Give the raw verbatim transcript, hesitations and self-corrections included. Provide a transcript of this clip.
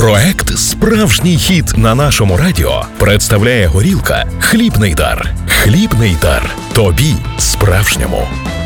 Проект «Справжній хіт» на нашому радіо представляє горілка «Хлібний дар». Хлібний дар. Тобі справжньому.